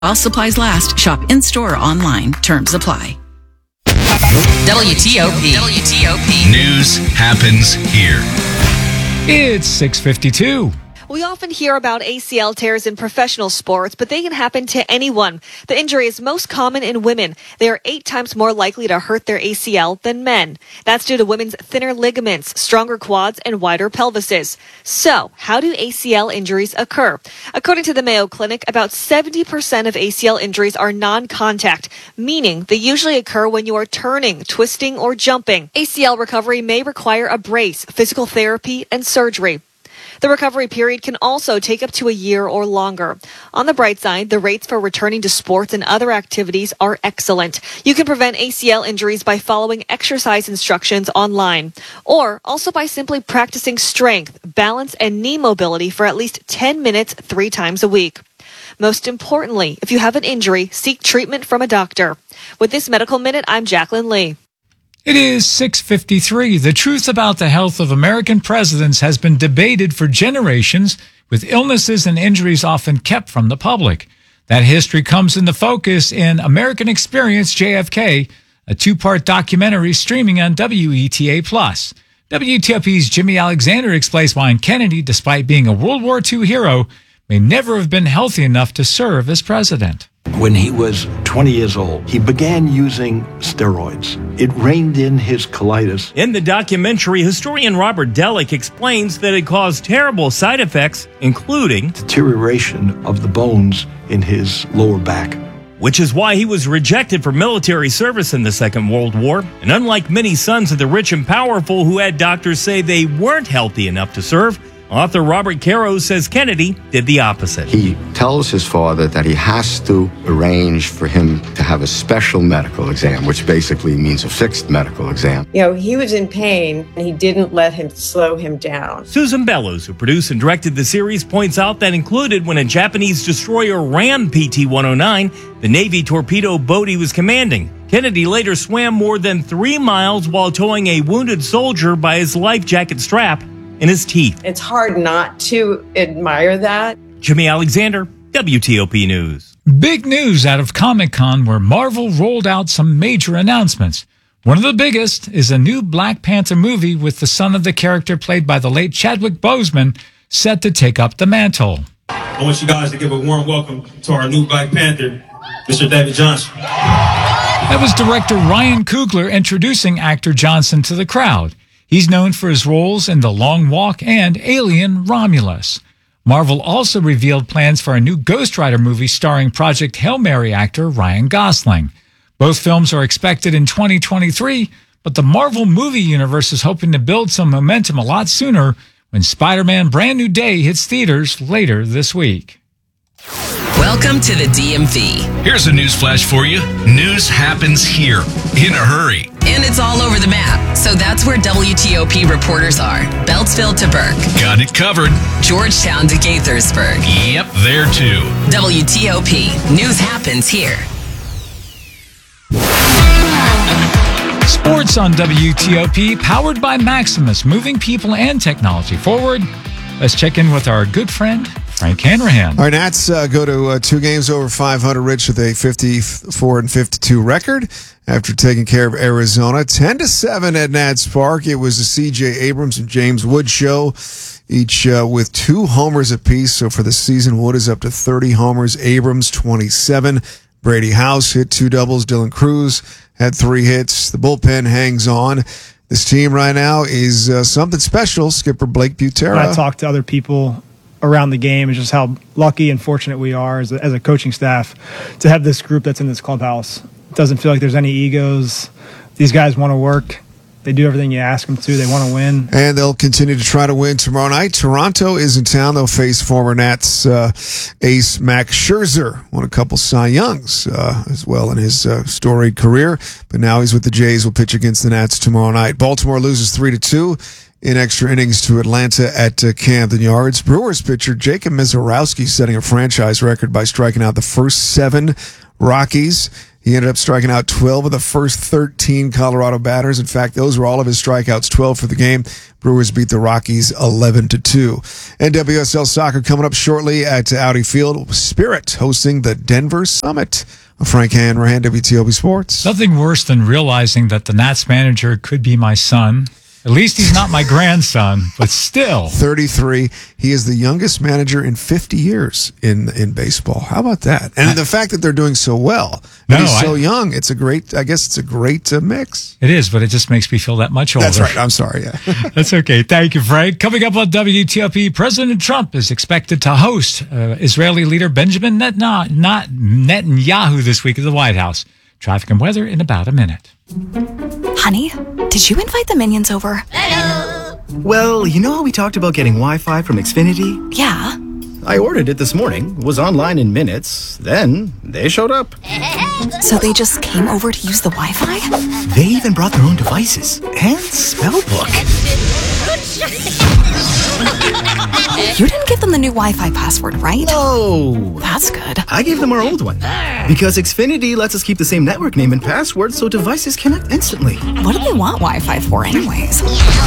While supplies last, shop in-store or online. Terms apply. WTOP. News happens here. It's 6:52. We often hear about ACL tears in professional sports, but they can happen to anyone. The injury is most common in women. They are 8 times more likely to hurt their ACL than men. That's due to women's thinner ligaments, stronger quads, and wider pelvises. So, how do ACL injuries occur? According to the Mayo Clinic, about 70% of ACL injuries are non-contact, meaning they usually occur when you are turning, twisting, or jumping. ACL recovery may require a brace, physical therapy, and surgery. The recovery period can also take up to a year or longer. On the bright side, the rates for returning to sports and other activities are excellent. You can prevent ACL injuries by following exercise instructions online, or also by simply practicing strength, balance, and knee mobility for at least 10 minutes 3 times a week. Most importantly, if you have an injury, seek treatment from a doctor. With this Medical Minute, I'm Jacqueline Lee. It is 6:53. The truth about the health of American presidents has been debated for generations, with illnesses and injuries often kept from the public. That history comes into focus in American Experience JFK, a 2-part documentary streaming on WETA+. WTOP's Jimmy Alexander explains why Kennedy, despite being a World War II hero, may never have been healthy enough to serve as president. When he was 20 years old, he began using steroids. It reined in his colitis. In the documentary, historian Robert Delick explains that it caused terrible side effects, including Deterioration of the bones in his lower back. which is why he was rejected for military service in the Second World War. And unlike many sons of the rich and powerful who had doctors say they weren't healthy enough to serve, author Robert Caro says Kennedy did the opposite. He tells his father that he has to arrange for him to have a special medical exam, which basically means a fixed medical exam. You know, he was in pain, and he didn't let him slow him down. Susan Bellows, who produced and directed the series, points out that included when a Japanese destroyer ran PT-109, the Navy torpedo boat he was commanding. Kennedy later swam more than 3 miles while towing a wounded soldier by his life jacket strap in his teeth. It's hard not to admire that. Jimmy Alexander, WTOP News. Big news out of Comic-Con, where Marvel rolled out some major announcements. One of the biggest is a new Black Panther movie with the son of the character played by the late Chadwick Boseman set to take up the mantle. I want you guys to give a warm welcome to our new Black Panther, Mr. David Johnson. That was director Ryan Coogler introducing actor Johnson to the crowd. He's known for his roles in The Long Walk and Alien: Romulus. Marvel also revealed plans for a new Ghost Rider movie starring Project Hail Mary actor Ryan Gosling. Both films are expected in 2023, but the Marvel movie universe is hoping to build some momentum a lot sooner when Spider-Man Brand New Day hits theaters later this week. Welcome to the DMV. Here's a news flash for you. News happens here in a hurry. And it's all over the map. So that's where WTOP reporters are. Beltsville to Burke. Got it covered. Georgetown to Gaithersburg. Yep, there too. WTOP. News happens here. Sports on WTOP, powered by Maximus, moving people and technology forward. Let's check in with our good friend, Frank Hanrahan. Our Nats go to 2 games over 500, Rich, with a 54-52 record after taking care of Arizona. 10-7 at Nats Park. It was the C.J. Abrams and James Wood show, each with 2 homers apiece. So for the season, Wood is up to 30 homers, Abrams 27. Brady House hit 2 doubles. Dylan Cruz had 3 hits. The bullpen hangs on. This team right now is something special. Skipper Blake Butera. When I talk to other people around the game, and just how lucky and fortunate we are as a coaching staff to have this group that's in this clubhouse. It doesn't feel like there's any egos. These guys want to work. They do everything you ask them to. They want to win. And they'll continue to try to win tomorrow night. Toronto is in town. They'll face former Nats ace Max Scherzer. Won a couple Cy Youngs as well in his storied career. But now he's with the Jays. Will pitch against the Nats tomorrow night. Baltimore loses 3-2 in extra innings to Atlanta at Camden Yards. Brewers pitcher Jacob Mizorowski setting a franchise record by striking out the first 7 Rockies. He ended up striking out 12 of the first 13 Colorado batters. In fact, those were all of his strikeouts, 12 for the game. Brewers beat the Rockies 11-2. NWSL soccer coming up shortly at Audi Field. Spirit hosting the Denver Summit. I'm Frank Hanrahan, WTOP Sports. Nothing worse than realizing that the Nats manager could be my son. At least he's not my grandson, but still. 33. He is the youngest manager in 50 years in baseball. How about that? And the fact that they're doing so well. He's so young. It's a great mix. It is, but it just makes me feel that much older. That's right. I'm sorry. Yeah. That's okay. Thank you, Frank. Coming up on WTOP, President Trump is expected to host Israeli leader Benjamin Netanyahu this week at the White House. Traffic and weather in about a minute. Honey, did you invite the minions over? Hello. Well, you know how we talked about getting Wi-Fi from Xfinity? Yeah. I ordered it this morning, was online in minutes, then they showed up. So they just came over to use the Wi-Fi? They even brought their own devices and spell book. You didn't give them the new Wi-Fi password, right? No. That's good. I gave them our old one. Because Xfinity lets us keep the same network name and password so devices connect instantly. What do they want Wi-Fi for anyways?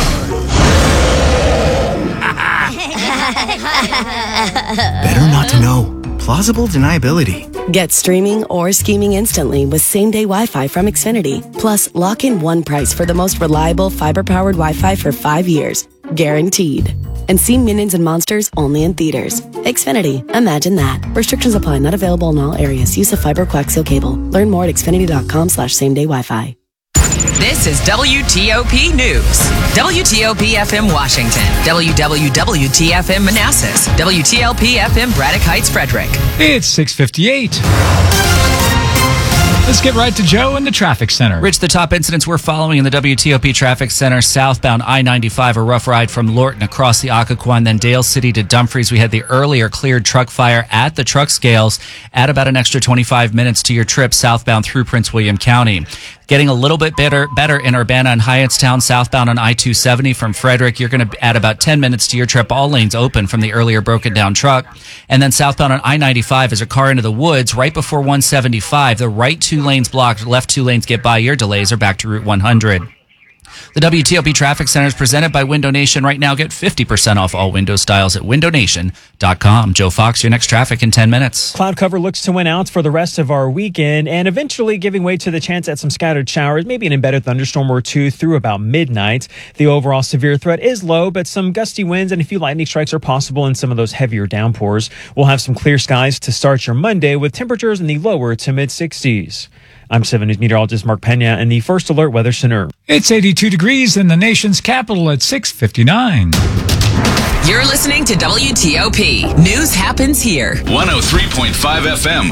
Better not to know. Plausible deniability. Get streaming or scheming instantly with same-day Wi-Fi from Xfinity. Plus, lock in one price for the most reliable fiber-powered Wi-Fi for 5 years. Guaranteed. And see Minions and Monsters only in theaters. Xfinity. Imagine that. Restrictions apply. Not available in all areas. Use of fiber coaxial cable. Learn more at xfinity.com/same-day Wi-Fi. This is WTOP News. WTOP FM Washington. WWWT FM Manassas. WTLP FM Braddock Heights Frederick. It's 6:58. Let's get right to Joe in the traffic center. Rich, the top incidents we're following in the WTOP traffic center, southbound I-95, a rough ride from Lorton across the Occoquan, then Dale City to Dumfries. We had the earlier cleared truck fire at the truck scales. Add about an extra 25 minutes to your trip southbound through Prince William County. Getting a little bit better in Urbana and Hyattstown, southbound on I-270 from Frederick. You're going to add about 10 minutes to your trip. All lanes open from the earlier broken down truck. And then southbound on I-95 is a car into the woods right before 175. The right 2 lanes blocked, left 2 lanes get by. Your delays are back to Route 100. The WTOP Traffic Center is presented by Window Nation. Right now, get 50% off all window styles at windownation.com. Joe Fox, your next traffic in 10 minutes. Cloud cover looks to win out for the rest of our weekend and eventually giving way to the chance at some scattered showers, maybe an embedded thunderstorm or two through about midnight. The overall severe threat is low, but some gusty winds and a few lightning strikes are possible in some of those heavier downpours. We'll have some clear skies to start your Monday with temperatures in the lower to mid-60s. I'm 7 News meteorologist Mark Pena in the First Alert Weather Center. It's 82 degrees in the nation's capital at 6:59. You're listening to WTOP. News happens here. 103.5 FM,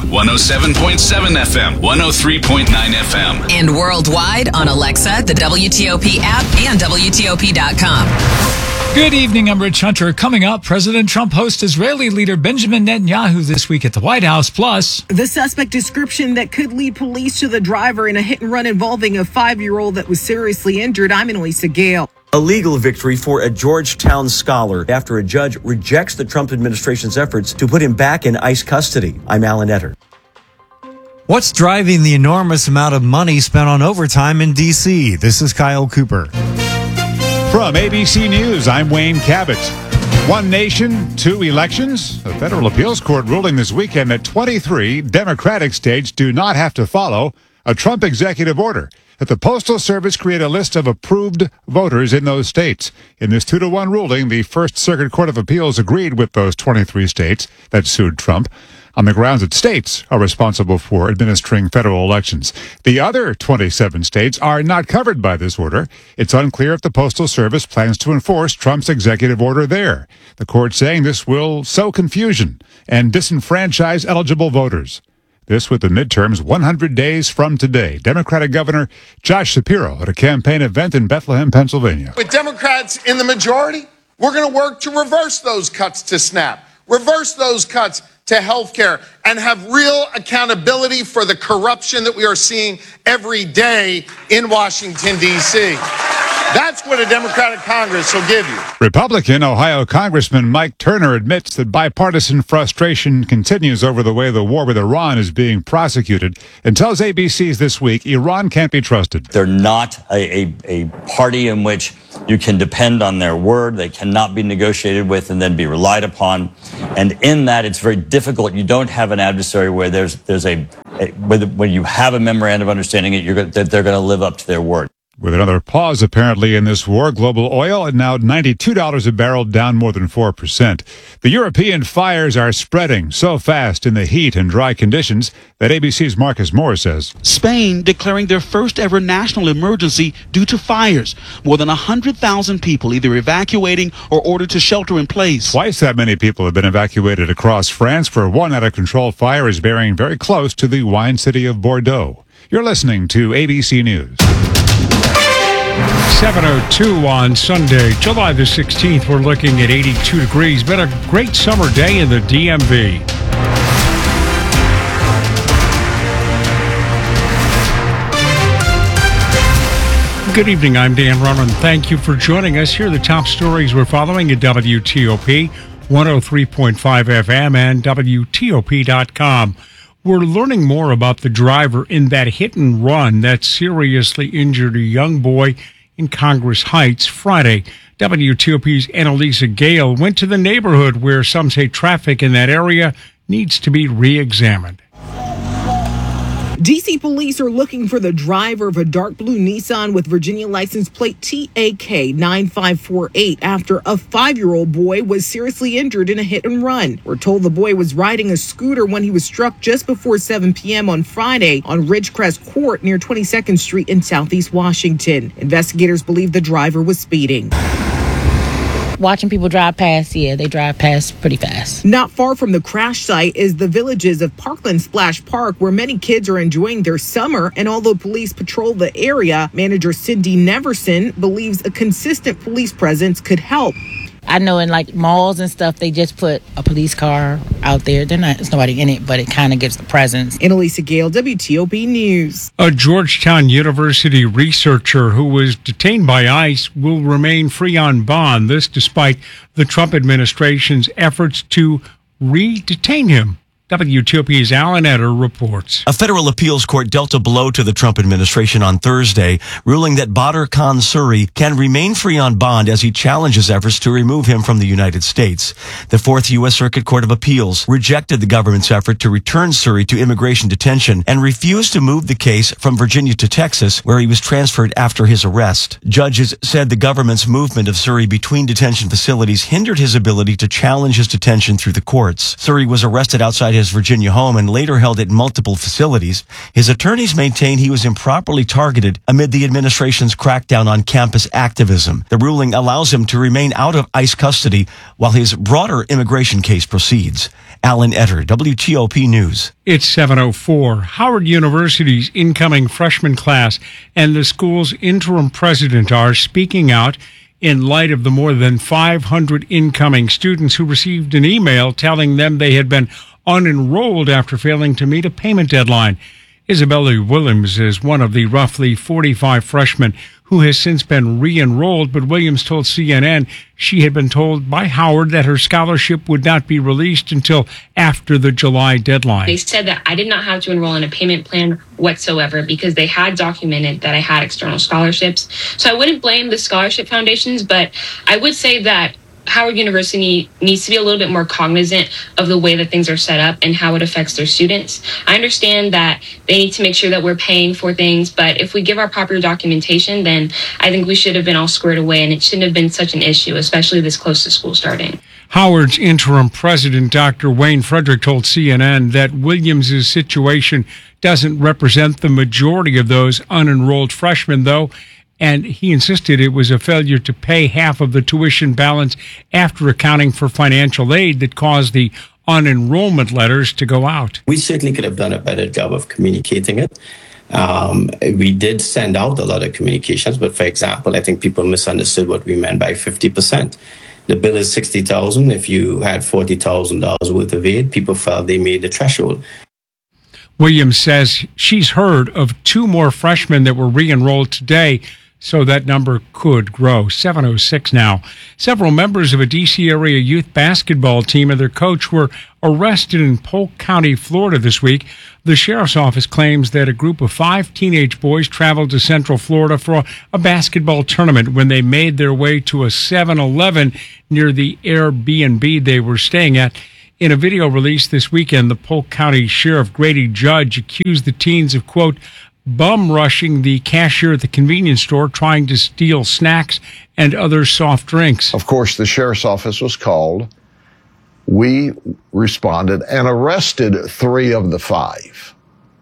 107.7 FM, 103.9 FM. And worldwide on Alexa, the WTOP app, and WTOP.com. Good evening, I'm Rich Hunter. Coming up, President Trump hosts Israeli leader Benjamin Netanyahu this week at the White House. Plus, the suspect description that could lead police to the driver in a hit and run involving a 5-year-old that was seriously injured. I'm Elisa Gale. A legal victory for a Georgetown scholar after a judge rejects the Trump administration's efforts to put him back in ICE custody. I'm Alan Etter. What's driving the enormous amount of money spent on overtime in D.C.? This is Kyle Cooper. From ABC News, I'm Wayne Cabot. One nation, 2 elections. A federal appeals court ruling this weekend that 23 Democratic states do not have to follow a Trump executive order that the Postal Service create a list of approved voters in those states. In this 2-1 ruling, the First Circuit Court of Appeals agreed with those 23 states that sued Trump on the grounds that states are responsible for administering federal elections. The other 27 states are not covered by this order. It's unclear if the Postal Service plans to enforce Trump's executive order there. The court saying this will sow confusion and disenfranchise eligible voters. This with the midterms 100 days from today. Democratic Governor Josh Shapiro at a campaign event in Bethlehem, Pennsylvania. With Democrats in the majority, we're going to work to reverse those cuts to SNAP, reverse those cuts to health care, and have real accountability for the corruption that we are seeing every day in Washington, D.C. That's what a Democratic Congress will give you. Republican Ohio Congressman Mike Turner admits that bipartisan frustration continues over the way the war with Iran is being prosecuted and tells ABC's This Week Iran can't be trusted. They're not a party in which you can depend on their word. They cannot be negotiated with and then be relied upon. And in that, it's very difficult. You don't have an adversary where when you have a memorandum of understanding that they're going to live up to their word. With another pause apparently in this war, global oil at now $92 a barrel, down more than 4%. The European fires are spreading so fast in the heat and dry conditions that ABC's Marcus Moore says. Spain declaring their first ever national emergency due to fires. More than 100,000 people either evacuating or ordered to shelter in place. Twice that many people have been evacuated across France, where one out-of-control fire is bearing very close to the wine city of Bordeaux. You're listening to ABC News. 7:02 on Sunday, July the 16th. We're looking at 82 degrees. Been a great summer day in the DMV. Good evening. I'm Dan Runnan. Thank you for joining us. Here are the top stories we're following at WTOP, 103.5 FM and WTOP.com. We're learning more about the driver in that hit and run that seriously injured a young boy in Congress Heights Friday. WTOP's Annalisa Gale went to the neighborhood where some say traffic in that area needs to be re-examined. D.C. police are looking for the driver of a dark blue Nissan with Virginia license plate TAK 9548 after a 5-year-old boy was seriously injured in a hit and run. We're told the boy was riding a scooter when he was struck just before 7 p.m. on Friday on Ridgecrest Court near 22nd Street in Southeast Washington. Investigators believe the driver was speeding. Watching people drive past, they drive past pretty fast. Not far from the crash site is the Villages of Parkland Splash Park, where many kids are enjoying their summer. And although police patrol the area, manager Cindy Neverson believes a consistent police presence could help. I know in like malls and stuff, they just put a police car out there. There's nobody in it, but it kind of gives the presence. Annalisa Gale, WTOP News. A Georgetown University researcher who was detained by ICE will remain free on bond. This despite the Trump administration's efforts to re-detain him. WTOP's Alan Etter reports. A federal appeals court dealt a blow to the Trump administration on Thursday, ruling that Badr Khan Suri can remain free on bond as he challenges efforts to remove him from the United States. The Fourth U.S. Circuit Court of Appeals rejected the government's effort to return Suri to immigration detention and refused to move the case from Virginia to Texas, where he was transferred after his arrest. Judges said the government's movement of Suri between detention facilities hindered his ability to challenge his detention through the courts. Suri was arrested outside his Virginia home and later held at multiple facilities. His attorneys maintain he was improperly targeted amid the administration's crackdown on campus activism. The ruling allows him to remain out of ICE custody while his broader immigration case proceeds. Alan Etter, WTOP News. It's 7:04. Howard University's incoming freshman class and the school's interim president are speaking out in light of the more than 500 incoming students who received an email telling them they had been unenrolled after failing to meet a payment deadline. Isabella Williams is one of the roughly 45 freshmen who has since been re-enrolled, but Williams told CNN she had been told by Howard that her scholarship would not be released until after the July deadline. They said that I did not have to enroll in a payment plan whatsoever because they had documented that I had external scholarships. So I wouldn't blame the scholarship foundations, but I would say that Howard University needs to be a little bit more cognizant of the way that things are set up and how it affects their students. I understand that they need to make sure that we're paying for things, but if we give our proper documentation, then I think we should have been all squared away and it shouldn't have been such an issue, especially this close to school starting. Howard's interim president, Dr. Wayne Frederick, told CNN that Williams' situation doesn't represent the majority of those unenrolled freshmen, though, and he insisted it was a failure to pay half of the tuition balance after accounting for financial aid that caused the unenrollment letters to go out. We certainly could have done a better job of communicating it. We did send out a lot of communications, but for example, I think people misunderstood what we meant by 50%. The bill is $60,000. If you had $40,000 worth of aid, people felt they made the threshold. Williams says she's heard of 2 more freshmen that were re-enrolled today. so that number could grow. 7:06 now. Several members of a D.C. area youth basketball team and their coach were arrested in Polk County, Florida this week. The sheriff's office claims that a group of 5 teenage boys traveled to Central Florida for a basketball tournament when they made their way to a 7-Eleven near the Airbnb they were staying at. In a video released this weekend, the Polk County Sheriff Grady Judge accused the teens of, quote, bum rushing the cashier at the convenience store trying to steal snacks and other soft drinks. Of course, the sheriff's office was called. We responded and arrested 3 of the 5.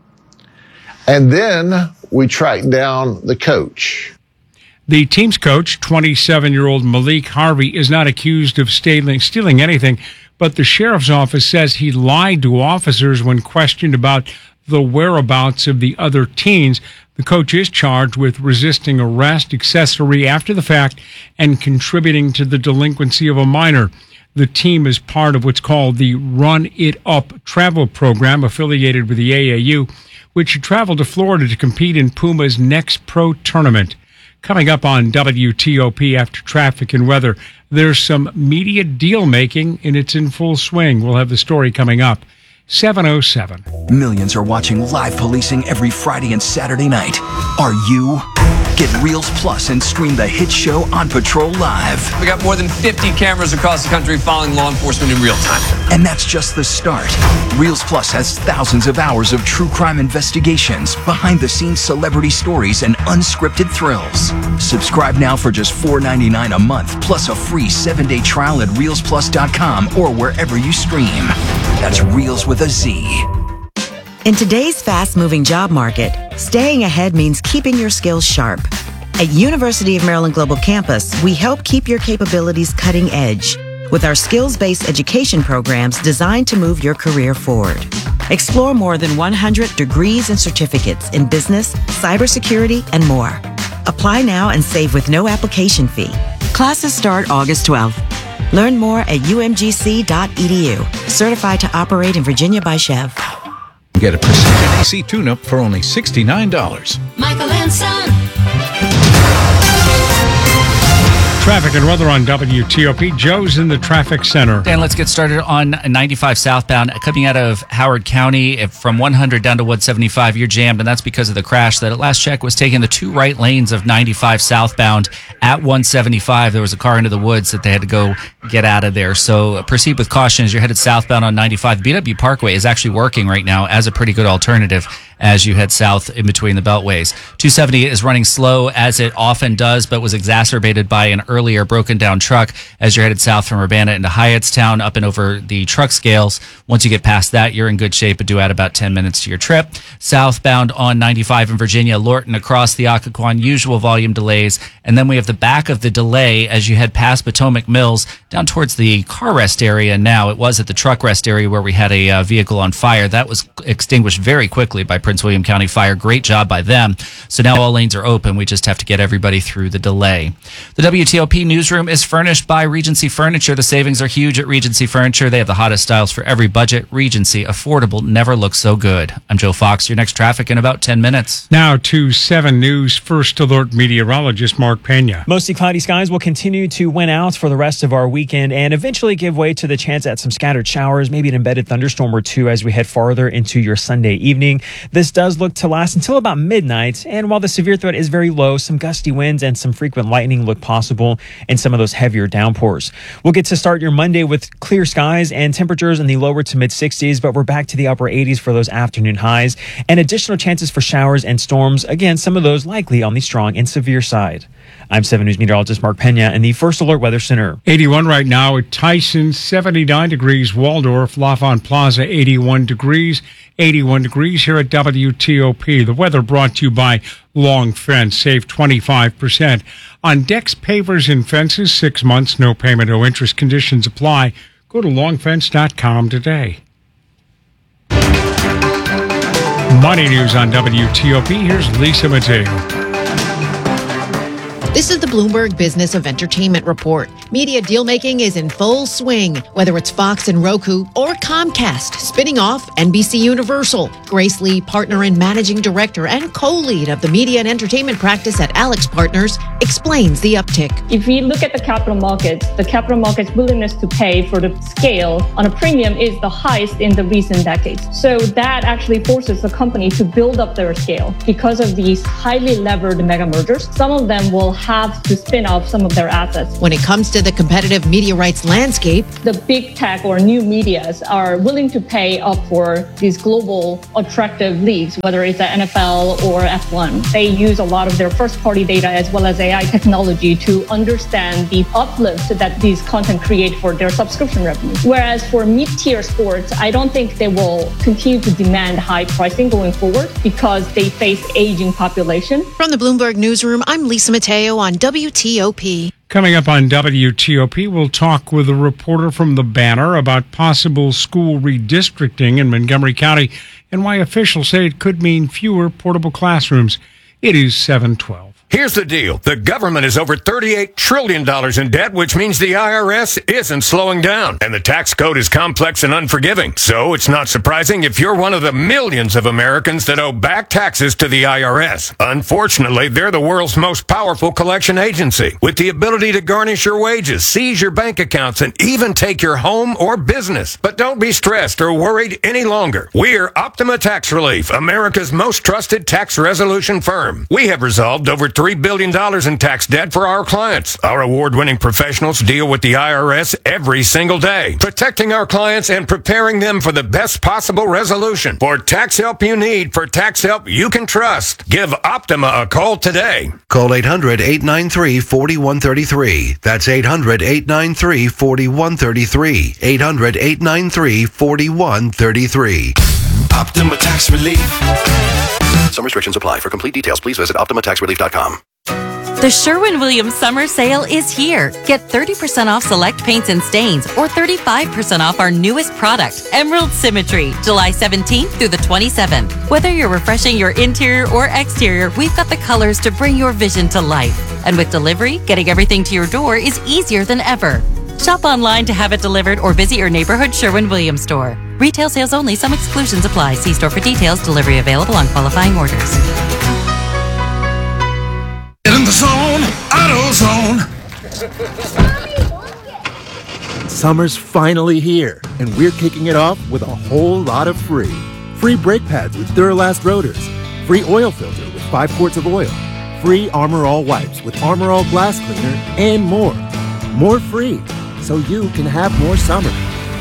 And then we tracked down the coach. The team's coach, 27-year-old Malik Harvey, is not accused of stealing anything, but the sheriff's office says he lied to officers when questioned about the whereabouts of the other teens. The coach is charged with resisting arrest, accessory after the fact, and contributing to the delinquency of a minor. The team is part of what's called the Run It Up travel program affiliated with the AAU, which should travel to Florida to compete in Puma's next pro tournament. Coming up on WTOP after traffic and weather, there's some media deal-making and it's in full swing. We'll have the story coming up. 7:07. Millions are watching live policing every Friday and Saturday night. Are you? Get Reels Plus and stream the hit show On Patrol live. We got more than 50 cameras across the country following law enforcement in real time. And that's just the start. Reels Plus has thousands of hours of true crime investigations, behind-the-scenes celebrity stories, and unscripted thrills. Subscribe now for just $4.99 a month, plus a free 7-day trial at ReelsPlus.com or wherever you stream. That's Reels with a Z. In today's fast-moving job market, staying ahead means keeping your skills sharp. At University of Maryland Global Campus, we help keep your capabilities cutting edge with our skills-based education programs designed to move your career forward. Explore more than 100 degrees and certificates in business, cybersecurity, and more. Apply now and save with no application fee. Classes start August 12th. Learn more at umgc.edu. Certified to operate in Virginia by Chev. Get a Precision AC tune-up for only $69. Michael and Son. Traffic and weather on WTOP. Joe's in the traffic center. Dan, let's get started on 95 southbound. Coming out of Howard County from 100 down to 175, you're jammed, and that's because of the crash that at last check was taking the 2 right lanes of 95 southbound at 175. There was a car into the woods that they had to go get out of there. So proceed with caution as you're headed southbound on 95. BW Parkway is actually working right now as a pretty good alternative as you head south in between the beltways. 270 is running slow as it often does, but was exacerbated by an earlier broken down truck as you're headed south from Urbana into Hyattstown up and over the truck scales. Once you get past that, you're in good shape, but do add about 10 minutes to your trip. Southbound on 95 in Virginia, Lorton across the Occoquan, usual volume delays. And then we have the back of the delay as you head past Potomac Mills down towards the car rest area now. It was at the truck rest area where we had a vehicle on fire. That was extinguished very quickly by Prince William County Fire. Great job by them. So now all lanes are open. We just have to get everybody through the delay. The WTOP newsroom is furnished by Regency Furniture. The savings are huge at Regency Furniture. They have the hottest styles for every budget. Regency, affordable, never looks so good. I'm Joe Fox. Your next traffic in about 10 minutes. Now to 7 News First Alert meteorologist Mark Pena. Mostly cloudy skies will continue to win out for the rest of our weekend and eventually give way to the chance at some scattered showers, maybe an embedded thunderstorm or two as we head farther into your Sunday evening. This does look to last until about midnight, and while the severe threat is very low, some gusty winds and some frequent lightning look possible and some of those heavier downpours. We'll get to start your Monday with clear skies and temperatures in the lower to mid 60s, but we're back to the upper 80s for those afternoon highs and additional chances for showers and storms. Again, some of those likely on the strong and severe side. I'm 7 News meteorologist Mark Pena in the First Alert Weather Center. 81 right now at Tyson, 79 degrees Waldorf, L'Enfant Plaza, 81 degrees. 81 degrees here at WTOP. The weather brought to you by Long Fence. Save 25%. On decks, pavers, and fences, 6 months, no payment, no interest. Conditions apply. Go to longfence.com today. Money news on WTOP. Here's Lisa Mateo. This is the Bloomberg Business of Entertainment report. Media deal-making is in full swing, whether it's Fox and Roku or Comcast, spinning off NBC Universal. Grace Lee, partner and managing director and co-lead of the media and entertainment practice at Alex Partners, explains the uptick. If we look at the capital markets willingness to pay for the scale on a premium is the highest in the recent decades. So that actually forces the company to build up their scale. Because of these highly levered mega mergers, some of them will have to spin off some of their assets. When it comes to the competitive media rights landscape, the big tech or new medias are willing to pay up for these global attractive leagues, whether it's the NFL or F1. They use a lot of their first-party data as well as AI technology to understand the uplift that these content create for their subscription revenue. Whereas for mid-tier sports, I don't think they will continue to demand high pricing going forward because they face aging population. From the Bloomberg Newsroom, I'm Lisa Mateo on WTOP. Coming up on WTOP, we'll talk with a reporter from the Banner about possible school redistricting in Montgomery County and why officials say it could mean fewer portable classrooms. It is 7:12. Here's the deal. The government is over $38 trillion in debt, which means the IRS isn't slowing down. And the tax code is complex and unforgiving. So it's not surprising if you're one of the millions of Americans that owe back taxes to the IRS. Unfortunately, they're the world's most powerful collection agency, with the ability to garnish your wages, seize your bank accounts, and even take your home or business. But don't be stressed or worried any longer. We're Optima Tax Relief, America's most trusted tax resolution firm. We have resolved over $3 billion in tax debt for our clients. Our award-winning professionals deal with the IRS every single day, protecting our clients and preparing them for the best possible resolution. For tax help you need, for tax help you can trust, give Optima a call today. Call 800-893-4133. That's 800-893-4133. 800-893-4133. Optima Tax Relief. Some restrictions apply. For complete details, please visit OptimaTaxRelief.com. The Sherwin-Williams Summer Sale is here. Get 30% off select paints and stains or 35% off our newest product, Emerald Symmetry, July 17th through the 27th. Whether you're refreshing your interior or exterior, we've got the colors to bring your vision to life. And with delivery, getting everything to your door is easier than ever. Shop online to have it delivered or visit your neighborhood Sherwin-Williams store. Retail sales only. Some exclusions apply. See store for details. Delivery available on qualifying orders. Get in the zone, AutoZone. Summer's finally here, and we're kicking it off with a whole lot of free. Free brake pads with Duralast rotors. Free oil filter with 5 quarts of oil. Free Armor All wipes with Armor All glass cleaner, and more. More free, so you can have more summer.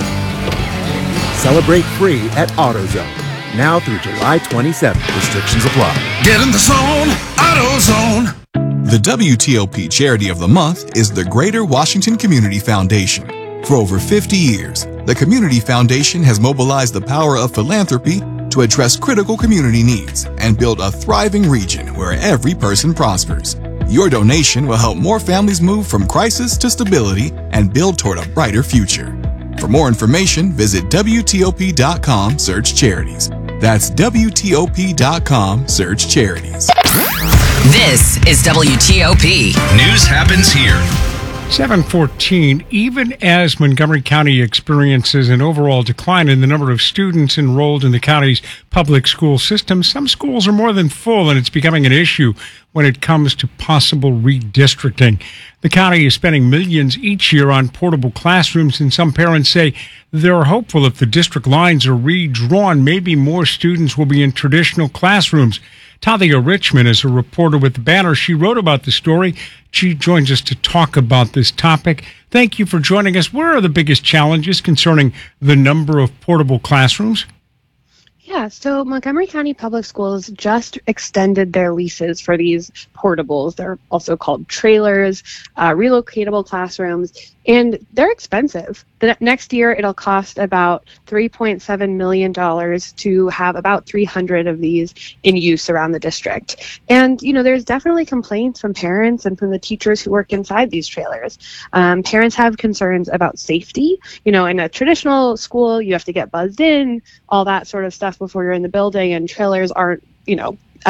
Celebrate free at AutoZone. Now through July 27th. Restrictions apply. Get in the zone, AutoZone. The WTOP Charity of the Month is the Greater Washington Community Foundation. For over 50 years, the Community Foundation has mobilized the power of philanthropy to address critical community needs and build a thriving region where every person prospers. Your donation will help more families move from crisis to stability and build toward a brighter future. For more information, visit WTOP.com, search charities. That's WTOP.com, search charities. This is WTOP. News happens here. 7:14. Even as Montgomery County experiences an overall decline in the number of students enrolled in the county's public school system, some schools are more than full, and it's becoming an issue when it comes to possible redistricting. The county is spending millions each year on portable classrooms, and some parents say they're hopeful if the district lines are redrawn, maybe more students will be in traditional classrooms. Talia Richmond is a reporter with the Banner. She wrote about the story. She joins us to talk about this topic. Thank you for joining us. What are the biggest challenges concerning the number of portable classrooms? Yeah, so Montgomery County Public Schools just extended their leases for these portables. They're also called trailers, relocatable classrooms, and they're expensive. The next year, it'll cost about $3.7 million to have about 300 of these in use around the district. And, you know, there's definitely complaints from parents and from the teachers who work inside these trailers. Parents have concerns about safety. You know, in a traditional school, you have to get buzzed in, all that sort of stuff before you're in the building, and trailers aren't, you know, as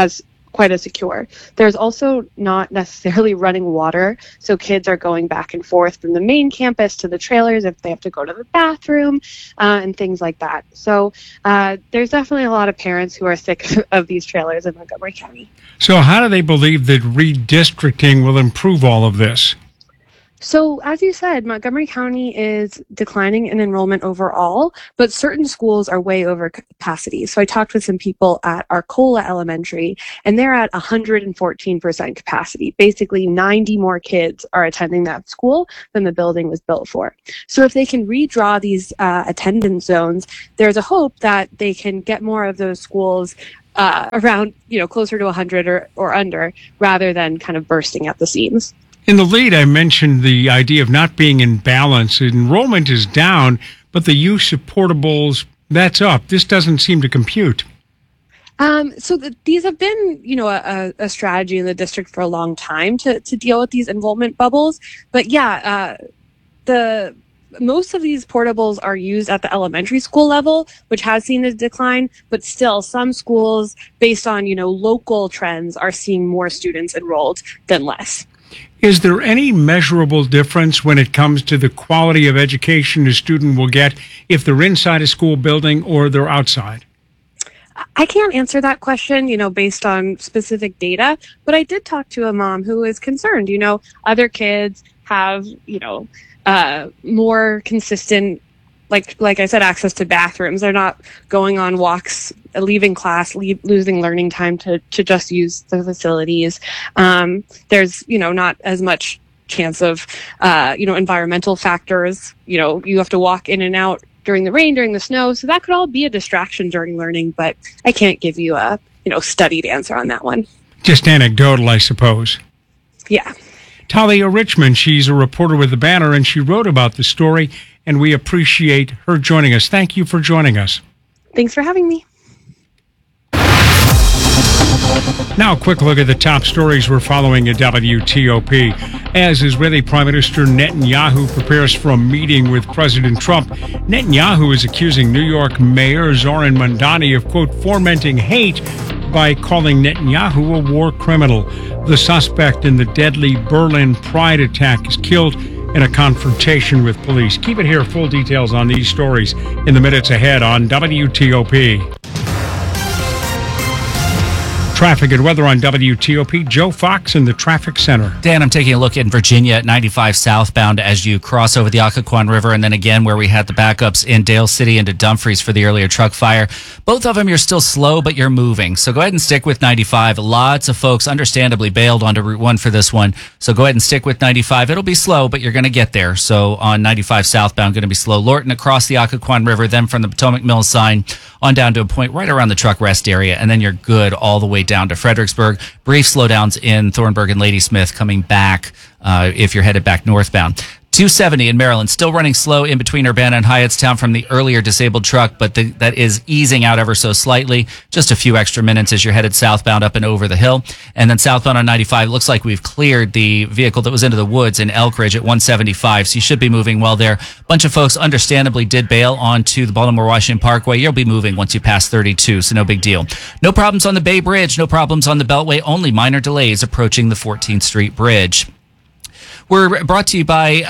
quite as secure. There's also not necessarily running water, so kids are going back and forth from the main campus to the trailers if they have to go to the bathroom and things like that. So there's definitely a lot of parents who are sick of these trailers in Montgomery County. So how do they believe that redistricting will improve all of this? So, as you said, Montgomery County is declining in enrollment overall, but certain schools are way over capacity. So I talked with some people at Arcola Elementary, and they're at 114% capacity. Basically, 90 more kids are attending that school than the building was built for. So if they can redraw these attendance zones, there's a hope that they can get more of those schools around, closer to 100 or under, rather than kind of bursting at the seams. In the lead, I mentioned the idea of not being in balance. Enrollment is down, but the use of portables, that's up. This doesn't seem to compute. These have been, a strategy in the district for a long time to deal with these enrollment bubbles. But most of these portables are used at the elementary school level, which has seen a decline, but still some schools, based on, local trends, are seeing more students enrolled than less. Is there any measurable difference when it comes to the quality of education a student will get if they're inside a school building or they're outside? I can't answer that question, based on specific data, but I did talk to a mom who is concerned. Other kids have, more consistent, like I said, access to bathrooms. They're not going on walks, leaving class, losing learning time to just use the facilities. There's, not as much chance of, environmental factors. You have to walk in and out during the rain, during the snow. So that could all be a distraction during learning, but I can't give you a, studied answer on that one. Just anecdotal, I suppose. Yeah. Talia Richmond, she's a reporter with The Banner, and she wrote about the story, and we appreciate her joining us. Thank you for joining us. Thanks for having me. Now, a quick look at the top stories we're following at WTOP. As Israeli Prime Minister Netanyahu prepares for a meeting with President Trump, Netanyahu is accusing New York Mayor Zoran Mandani of, quote, fomenting hate by calling Netanyahu a war criminal. The suspect in the deadly Berlin Pride attack is killed in a confrontation with police. Keep it here. Full details on these stories in the minutes ahead on WTOP. Traffic and weather on WTOP. Joe Fox in the traffic center. Dan, I'm taking a look in Virginia at 95 southbound as you cross over the Occoquan River, and then again where we had the backups in Dale City into Dumfries for the earlier truck fire. Both of them, you're still slow, but you're moving. So go ahead and stick with 95. Lots of folks understandably bailed onto Route 1 for this one. So go ahead and stick with 95. It'll be slow, but you're going to get there. So on 95 southbound, going to be slow. Lorton across the Occoquan River, then from the Potomac Mills sign on down to a point right around the truck rest area, and then you're good all the way down to Fredericksburg. Brief slowdowns in Thornburg and Ladysmith coming back if you're headed back northbound. 270 in Maryland, still running slow in between Urbana and Hyattstown from the earlier disabled truck, but that is easing out ever so slightly. Just a few extra minutes as you're headed southbound up and over the hill. And then southbound on 95, looks like we've cleared the vehicle that was into the woods in Elkridge at 175, so you should be moving well there. A bunch of folks understandably did bail onto the Baltimore-Washington Parkway. You'll be moving once you pass 32, so no big deal. No problems on the Bay Bridge, no problems on the Beltway, only minor delays approaching the 14th Street Bridge. We're brought to you by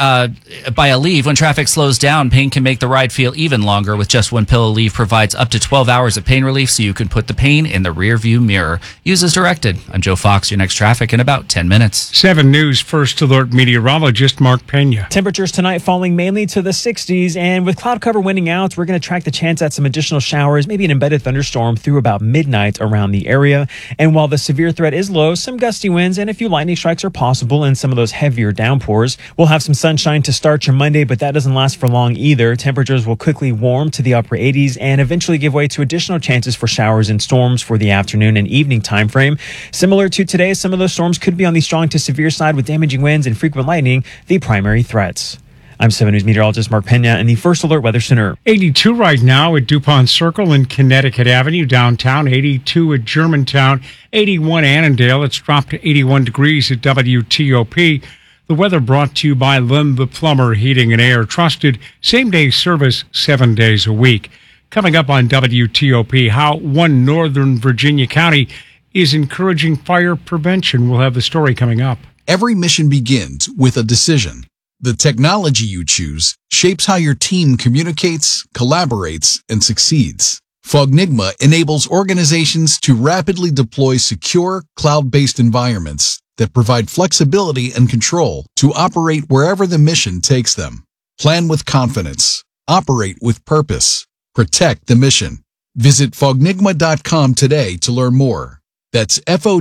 Aleve. When traffic slows down, pain can make the ride feel even longer. With just one pill, Aleve provides up to 12 hours of pain relief so you can put the pain in the rearview mirror. Use as directed. I'm Joe Fox. Your next traffic in about 10 minutes. 7 News First Alert meteorologist Mark Pena. Temperatures tonight falling mainly to the 60s, and with cloud cover winning out, we're going to track the chance at some additional showers, maybe an embedded thunderstorm through about midnight around the area. And while the severe threat is low, some gusty winds and a few lightning strikes are possible in some of those heavier downpours. We'll have some sunshine to start your Monday, but that doesn't last for long either. Temperatures will quickly warm to the upper 80s and eventually give way to additional chances for showers and storms for the afternoon and evening time frame. Similar to today, some of those storms could be on the strong to severe side with damaging winds and frequent lightning, the primary threats. I'm 7 News meteorologist Mark Pena in the First Alert Weather Center. 82 right now at DuPont Circle and Connecticut Avenue downtown. 82 at Germantown. 81 Annandale. It's dropped to 81 degrees at WTOP. The weather brought to you by Lim the Plumber Heating and Air. Trusted same-day service 7 days a week. Coming up on WTOP, how one Northern Virginia county is encouraging fire prevention. We'll have the story coming up. Every mission begins with a decision. The technology you choose shapes how your team communicates, collaborates, and succeeds. Fognigma enables organizations to rapidly deploy secure, cloud-based environments that provide flexibility and control to operate wherever the mission takes them. Plan with confidence. Operate with purpose. Protect the mission. Visit Fognigma.com today to learn more. That's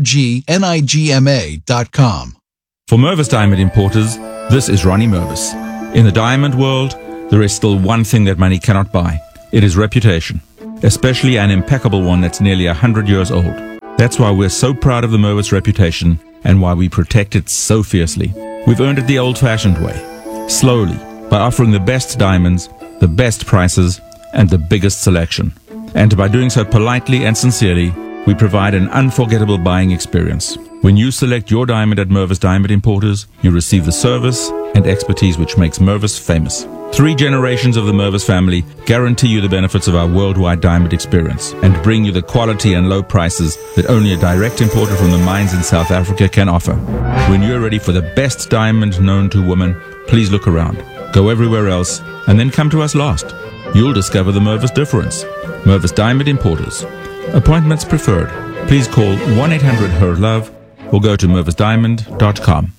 Fognigma.com. For Mervis Diamond Importers, this is Ronnie Mervis. In the diamond world, there is still one thing that money cannot buy. It is reputation, especially an impeccable one that's nearly 100 years old. That's why we're so proud of the Mervis reputation and why we protect it so fiercely. We've earned it the old-fashioned way, slowly, by offering the best diamonds, the best prices, and the biggest selection. And by doing so politely and sincerely, we provide an unforgettable buying experience. When you select your diamond at Mervis Diamond Importers, you receive the service and expertise which makes Mervis famous. 3 generations of the Mervis family guarantee you the benefits of our worldwide diamond experience and bring you the quality and low prices that only a direct importer from the mines in South Africa can offer. When you're ready for the best diamond known to woman, please look around. Go everywhere else and then come to us last. You'll discover the Mervis difference. Mervis Diamond Importers. Appointments preferred. Please call 1-800-HER-LOVE or go to mervisdiamond.com.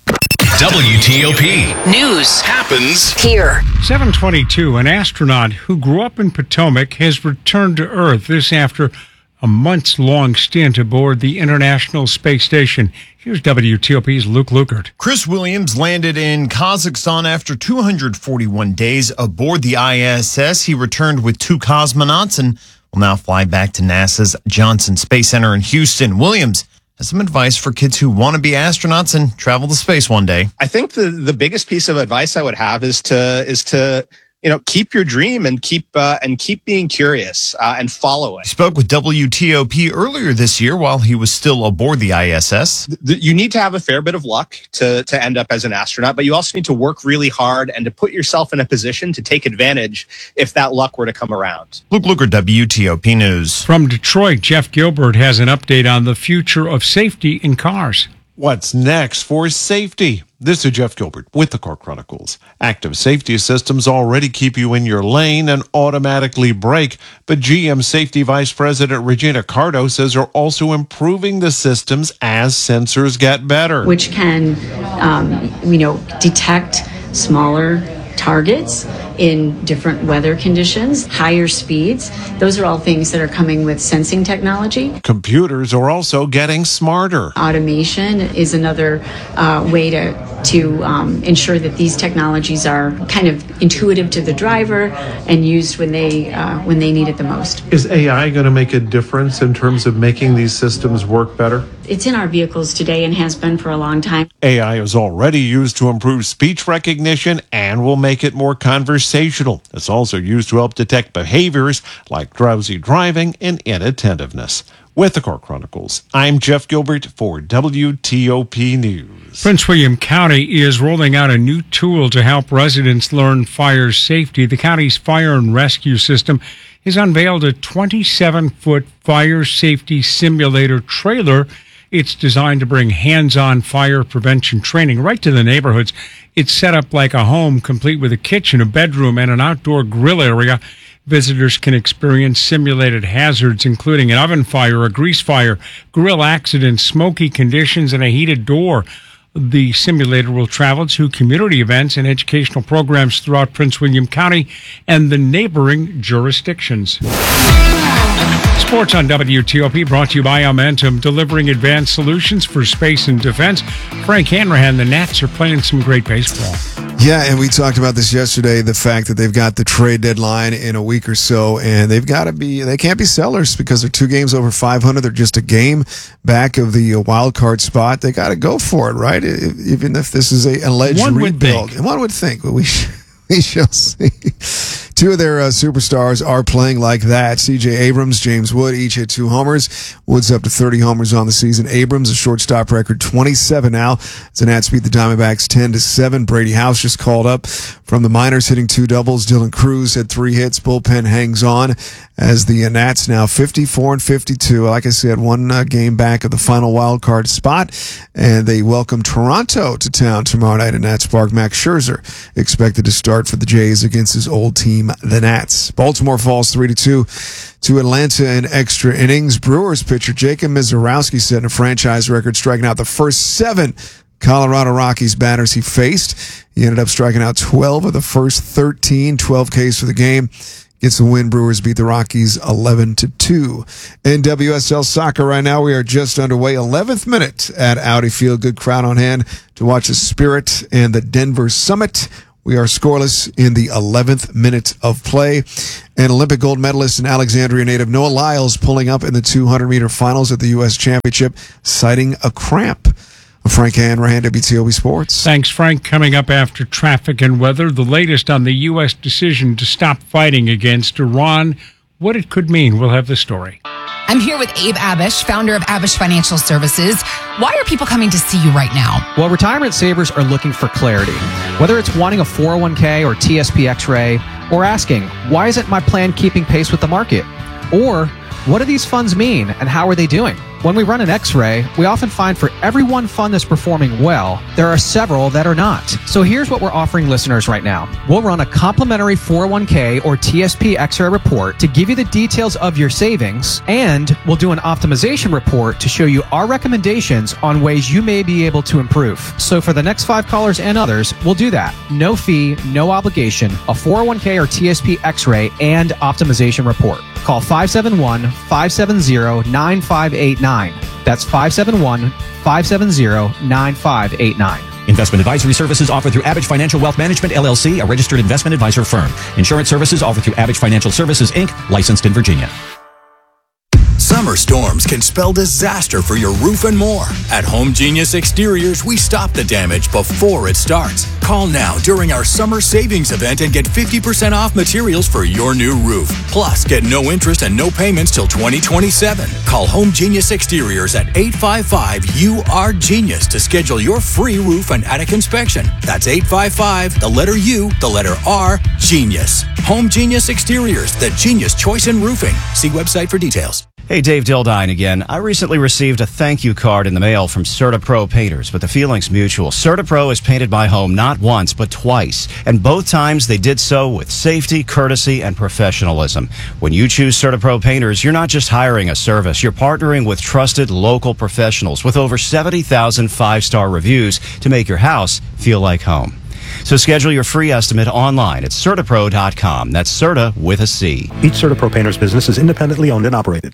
WTOP. News happens here. 722, an astronaut who grew up in Potomac has returned to Earth, this after a months-long stint aboard the International Space Station. Here's WTOP's Luke Lukert. Chris Williams landed in Kazakhstan after 241 days aboard the ISS. He returned with 2 cosmonauts and will now fly back to NASA's Johnson Space Center in Houston. Williams has some advice for kids who want to be astronauts and travel to space one day. I think the biggest piece of advice I would have is to keep your dream and keep being curious and follow it. He spoke with WTOP earlier this year while he was still aboard the ISS. You need to have a fair bit of luck to end up as an astronaut, but you also need to work really hard and to put yourself in a position to take advantage if that luck were to come around. Luke Luker, WTOP News. From Detroit, Jeff Gilbert has an update on the future of safety in cars. What's next for safety? This is Jeff Gilbert with the Car Chronicles. Active safety systems already keep you in your lane and automatically brake, but GM Safety Vice President Regina Cardo says they're also improving the systems as sensors get better. Which can, detect smaller targets in different weather conditions, higher speeds. Those are all things that are coming with sensing technology. Computers are also getting smarter. Automation is another way to ensure that these technologies are kind of intuitive to the driver and used when they need it the most. Is AI going to make a difference in terms of making these systems work better? It's in our vehicles today and has been for a long time. AI is already used to improve speech recognition and will make it more conversational. It's also used to help detect behaviors like drowsy driving and inattentiveness. With the Car Chronicles, I'm Jeff Gilbert for WTOP News. Prince William County is rolling out a new tool to help residents learn fire safety. The county's fire and rescue system has unveiled a 27-foot fire safety simulator trailer. It's designed to bring hands-on fire prevention training right to the neighborhoods. It's set up like a home, complete with a kitchen, a bedroom, and an outdoor grill area. Visitors can experience simulated hazards, including an oven fire, a grease fire, grill accidents, smoky conditions, and a heated door. The simulator will travel to community events and educational programs throughout Prince William County and the neighboring jurisdictions. Sports on WTOP brought to you by Amentum, delivering advanced solutions for space and defense. Frank Hanrahan, the Nats are playing some great baseball. Yeah, and we talked about this yesterday, the fact that they've got the trade deadline in a week or so, and they can't be sellers because they're 2 games over 500. They're just a game back of the wild card spot. They got to go for it, right? Even if this is an alleged rebuild. One would think, but we shall see. Two of their superstars are playing like that. C.J. Abrams, James Wood each hit 2 homers. Wood's up to 30 homers on the season. Abrams, a shortstop record, 27 now. The Nats beat the Diamondbacks 10-7. Brady House just called up from the minors, hitting 2 doubles. Dylan Cruz had 3 hits. Bullpen hangs on as the Nats now 54-52. Like I said, 1 game back of the final wild card spot, and they welcome Toronto to town tomorrow night at Nats Park. Max Scherzer expected to start for the Jays against his old team, the Nats. Baltimore falls 3-2 to Atlanta in extra innings. Brewers pitcher Jacob Mizorowski setting a franchise record, striking out the first 7 Colorado Rockies batters he faced. He ended up striking out 12 of the first 13, 12 Ks for the game. Gets the win. Brewers beat the Rockies 11-2. In WSL soccer right now, we are just underway. 11th minute at Audi Field. Good crowd on hand to watch the Spirit and the Denver Summit. We are scoreless in the 11th minute of play. And Olympic gold medalist and Alexandria native Noah Lyles pulling up in the 200-meter finals at the U.S. Championship, citing a cramp. Frank Hanrahan, WTOP Sports. Thanks, Frank. Coming up after traffic and weather, the latest on the U.S. decision to stop fighting against Iran, what it could mean. We'll have the story. I'm here with Abe Abish, founder of Abish Financial Services. Why are people coming to see you right now? Well, retirement savers are looking for clarity. Whether it's wanting a 401k or TSP X-ray, or asking, why isn't my plan keeping pace with the market? Or, what do these funds mean and how are they doing? When we run an X-ray, we often find for every one fund that's performing well, there are several that are not. So here's what we're offering listeners right now. We'll run a complimentary 401k or TSP X-ray report to give you the details of your savings, and we'll do an optimization report to show you our recommendations on ways you may be able to improve. So for the next 5 callers and others, we'll do that. No fee, no obligation, a 401k or TSP X-ray and optimization report. Call 571-570-9589. That's 571-570-9589. Investment advisory services offered through Abish Financial Wealth Management, LLC, a registered investment advisor firm. Insurance services offered through Abish Financial Services, Inc., licensed in Virginia. Summer storms can spell disaster for your roof and more. At Home Genius Exteriors, we stop the damage before it starts. Call now during our summer savings event and get 50% off materials for your new roof. Plus, get no interest and no payments till 2027. Call Home Genius Exteriors at 855-UR-GENIUS to schedule your free roof and attic inspection. That's 855, the letter U, the letter R, Genius. Home Genius Exteriors, the genius choice in roofing. See website for details. Hey, Dave Dildine again. I recently received a thank you card in the mail from CertaPro Painters, but the feeling's mutual. CertaPro has painted my home not once, but twice, and both times they did so with safety, courtesy, and professionalism. When you choose CertaPro Painters, you're not just hiring a service, you're partnering with trusted local professionals with over 70,000 5-star reviews to make your house feel like home. So schedule your free estimate online at CertaPro.com. That's Certa with a C. Each CertaPro Painters business is independently owned and operated.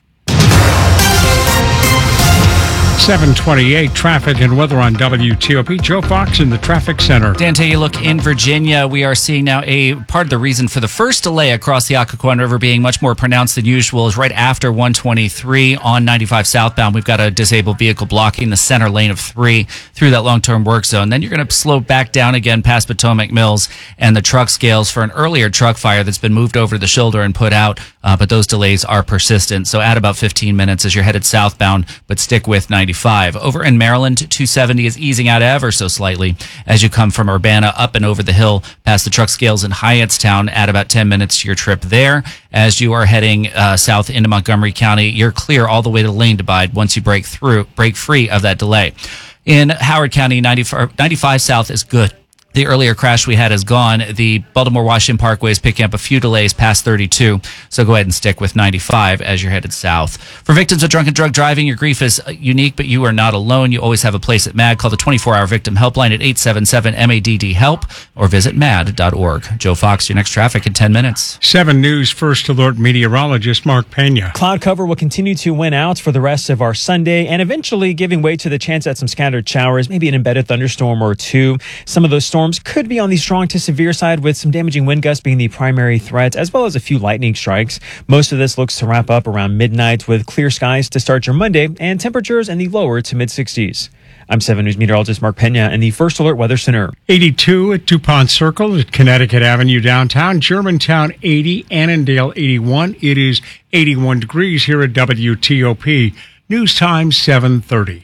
728 traffic and weather on WTOP. Joe Fox in the traffic center. Dante, you look in Virginia. We are seeing now a part of the reason for the first delay across the Occoquan River being much more pronounced than usual is right after 123 on 95 southbound. We've got a disabled vehicle blocking the center lane of 3 through that long-term work zone. Then you're going to slow back down again past Potomac Mills and the truck scales for an earlier truck fire that's been moved over the shoulder and put out, but those delays are persistent. So add about 15 minutes as you're headed southbound, but stick with 95. Over in Maryland, 270 is easing out ever so slightly as you come from Urbana up and over the hill past the truck scales in Hyattstown. Add about 10 minutes to your trip there. As you are heading south into Montgomery County, you're clear all the way to Lane Divide once you break free of that delay. In Howard County, 95 south is good. The earlier crash we had is gone. The Baltimore-Washington Parkway is picking up a few delays past 32, so go ahead and stick with 95 as you're headed south. For victims of drunk and drug driving, your grief is unique, but you are not alone. You always have a place at MADD. Call the 24-hour victim helpline at 877-MADD-HELP or visit MADD.org. Joe Fox, your next traffic in 10 minutes. 7 News First Alert meteorologist Mark Pena. Cloud cover will continue to win out for the rest of our Sunday and eventually giving way to the chance at some scattered showers, maybe an embedded thunderstorm or two. Some of those storms storms could be on the strong to severe side, with some damaging wind gusts being the primary threats, as well as a few lightning strikes. Most of this looks to wrap up around midnight with clear skies to start your Monday and temperatures in the lower to mid-60s. I'm 7 News meteorologist Mark Pena in the First Alert Weather Center. 82 at DuPont Circle at Connecticut Avenue downtown. Germantown 80, Annandale 81. It is 81 degrees here at WTOP. News time 7:30.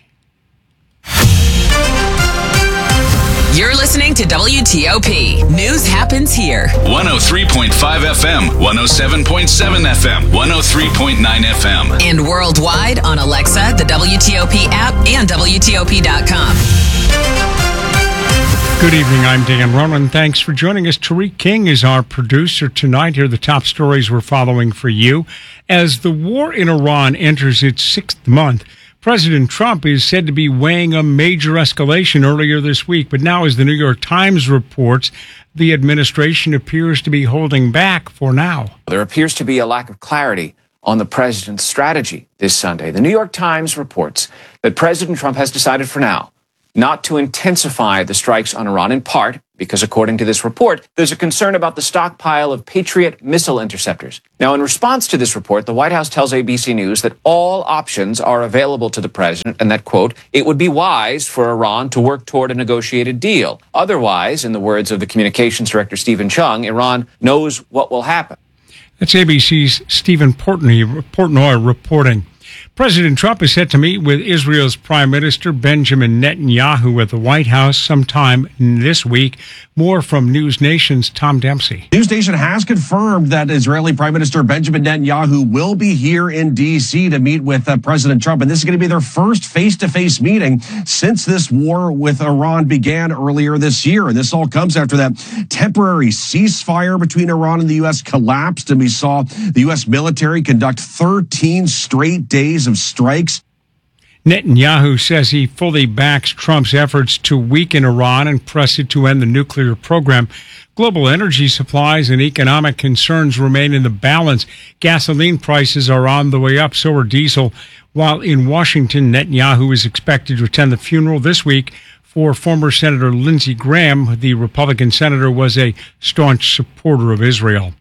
You're listening to WTOP. News happens here. 103.5 FM, 107.7 FM, 103.9 FM. And worldwide on Alexa, the WTOP app, and WTOP.com. Good evening. I'm Dan Ronan. Thanks for joining us. Tariq King is our producer tonight. Here are the top stories we're following for you. As the war in Iran enters its 6th month, President Trump is said to be weighing a major escalation earlier this week. But now, as the New York Times reports, the administration appears to be holding back for now. There appears to be a lack of clarity on the president's strategy this Sunday. The New York Times reports that President Trump has decided for now not to intensify the strikes on Iran, in part because, according to this report, there's a concern about the stockpile of Patriot missile interceptors. Now, in response to this report, the White House tells ABC News that all options are available to the president and that, quote, it would be wise for Iran to work toward a negotiated deal. Otherwise, in the words of the communications director, Stephen Chung, Iran knows what will happen. That's ABC's Stephen Portnoy reporting. President Trump is set to meet with Israel's Prime Minister Benjamin Netanyahu at the White House sometime this week. More from News Nation's Tom Dempsey. News Nation has confirmed that Israeli Prime Minister Benjamin Netanyahu will be here in D.C. to meet with President Trump. And this is going to be their first face-to-face meeting since this war with Iran began earlier this year. And this all comes after that temporary ceasefire between Iran and the U.S. collapsed. And we saw the U.S. military conduct 13 straight days of strikes. Netanyahu says he fully backs Trump's efforts to weaken Iran and press it to end the nuclear program. Global energy supplies and economic concerns remain in the balance. Gasoline prices are on the way up, so are diesel. While in Washington, Netanyahu is expected to attend the funeral this week for former Senator Lindsey Graham. The Republican senator was a staunch supporter of Israel.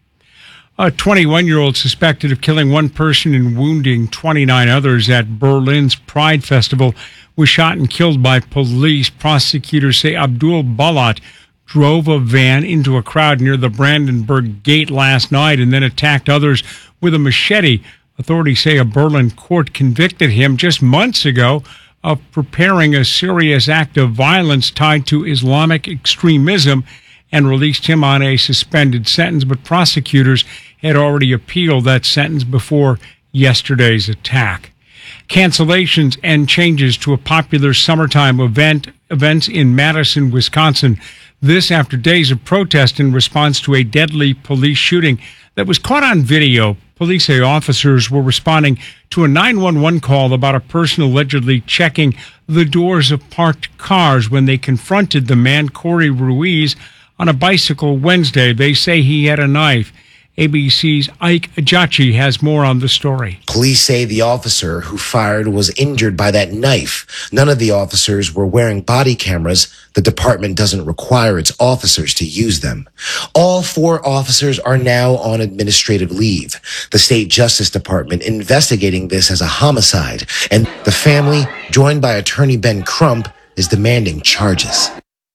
A 21-year-old suspected of killing one person and wounding 29 others at Berlin's Pride Festival was shot and killed by police. Prosecutors say Abdul Balat drove a van into a crowd near the Brandenburg Gate last night and then attacked others with a machete. Authorities say a Berlin court convicted him just months ago of preparing a serious act of violence tied to Islamic extremism and released him on a suspended sentence, but prosecutors had already appealed that sentence before yesterday's attack. Cancellations and changes to a popular summertime events in Madison, Wisconsin. This after days of protest in response to a deadly police shooting that was caught on video. Police say officers were responding to a 911 call about a person allegedly checking the doors of parked cars when they confronted the man, Corey Ruiz, on a bicycle Wednesday. They say he had a knife. ABC's Ike Ajachi has more on the story. Police say the officer who fired was injured by that knife. None of the officers were wearing body cameras. The department doesn't require its officers to use them. All 4 officers are now on administrative leave. The state justice department investigating this as a homicide, and the family, joined by attorney Ben Crump, is demanding charges.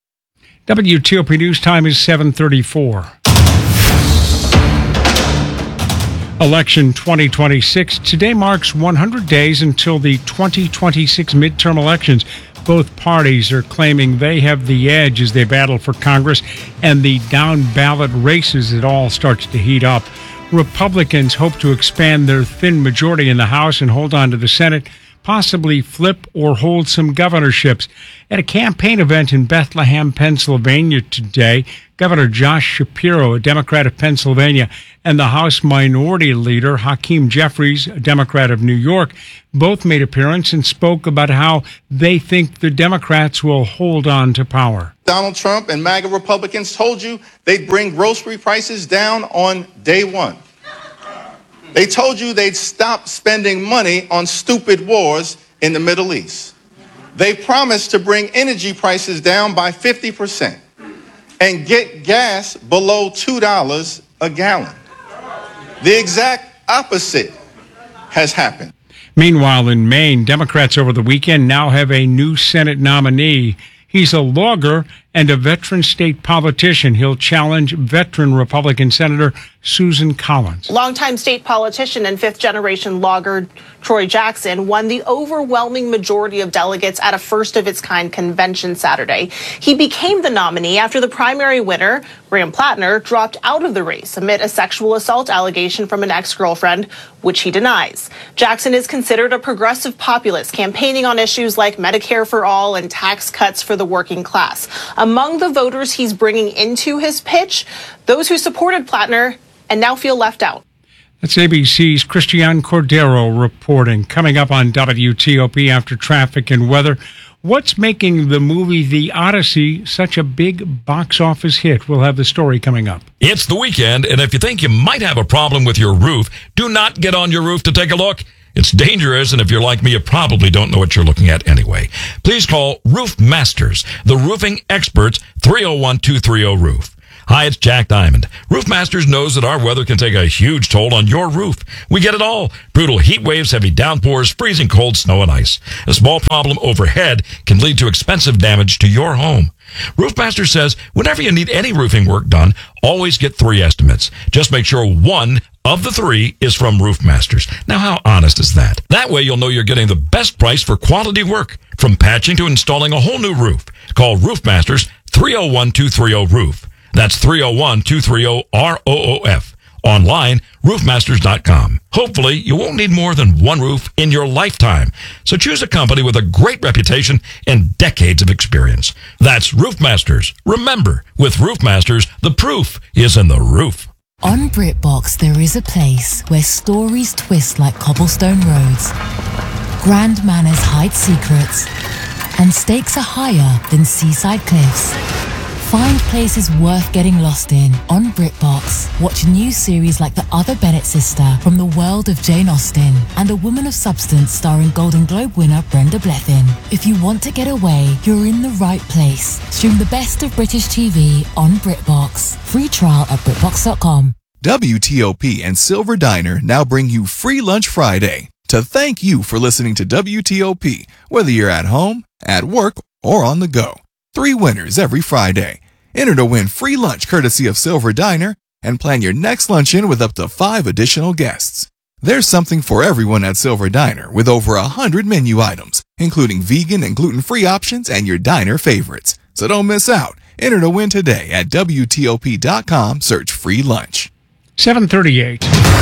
WTOP News time is 7:34. Election 2026. Today marks 100 days until the 2026 midterm elections. Both parties are claiming they have the edge as they battle for Congress and the down-ballot races. It all starts to heat up. Republicans hope to expand their thin majority in the House and hold on to the Senate, possibly flip or hold some governorships. At a campaign event in Bethlehem, Pennsylvania today, Governor Josh Shapiro, a Democrat of Pennsylvania, and the House Minority Leader, Hakeem Jeffries, a Democrat of New York, both made appearance and spoke about how they think the Democrats will hold on to power. Donald Trump and MAGA Republicans told you they'd bring grocery prices down on day one. They told you they'd stop spending money on stupid wars in the Middle East. They promised to bring energy prices down by 50%. and get gas below $2 a gallon. The exact opposite has happened. Meanwhile, in Maine, Democrats over the weekend now have a new Senate nominee. He's a logger and a veteran state politician. He'll challenge veteran Republican Senator Susan Collins. Longtime state politician and fifth-generation logger Troy Jackson won the overwhelming majority of delegates at a first-of-its-kind convention Saturday. He became the nominee after the primary winner, Graham Plattner, dropped out of the race amid a sexual assault allegation from an ex-girlfriend, which he denies. Jackson is considered a progressive populist, campaigning on issues like Medicare for all and tax cuts for the working class. Among the voters he's bringing into his pitch, those who supported Plattner and now feel left out. That's ABC's Christian Cordero reporting. Coming up on WTOP after traffic and weather, what's making the movie The Odyssey such a big box office hit? We'll have the story coming up. It's the weekend, and if you think you might have a problem with your roof, do not get on your roof to take a look. It's dangerous, and if you're like me, you probably don't know what you're looking at anyway. Please call Roof Masters, the roofing experts, 301-230-ROOF. Hi, it's Jack Diamond. Roof Masters knows that our weather can take a huge toll on your roof. We get it all. Brutal heat waves, heavy downpours, freezing cold, snow, and ice. A small problem overhead can lead to expensive damage to your home. Roof Masters says whenever you need any roofing work done, always get 3 estimates. Just make sure 1 of the 3 is from Roof Masters. Now, how honest is that? That way you'll know you're getting the best price for quality work, from patching to installing a whole new roof. Call Roof Masters, 301-230-ROOF. That's 301-230-ROOF. Online, roofmasters.com. Hopefully, you won't need more than 1 roof in your lifetime. So choose a company with a great reputation and decades of experience. That's Roof Masters. Remember, with Roof Masters, the proof is in the roof. On BritBox, there is a place where stories twist like cobblestone roads, grand manners hide secrets, and stakes are higher than seaside cliffs. Find places worth getting lost in on BritBox. Watch new series like The Other Bennett Sister from the world of Jane Austen and A Woman of Substance starring Golden Globe winner Brenda Blethyn. If you want to get away, you're in the right place. Stream the best of British TV on BritBox. Free trial at BritBox.com. WTOP and Silver Diner now bring you Free Lunch Friday to thank you for listening to WTOP, whether you're at home, at work, or on the go. 3 winners every Friday. Enter to win free lunch courtesy of Silver Diner and plan your next luncheon with up to 5 additional guests. There's something for everyone at Silver Diner with over 100 menu items, including vegan and gluten-free options and your diner favorites. So don't miss out. Enter to win today at WTOP.com. Search free lunch. 738.